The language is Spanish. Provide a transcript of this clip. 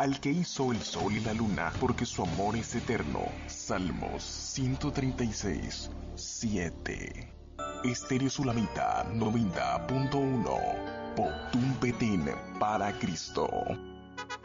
al que hizo el sol y la luna, porque su amor es eterno. Salmos 136, 7. Estéreo Sulamita 90.1. Potum Petin para Cristo.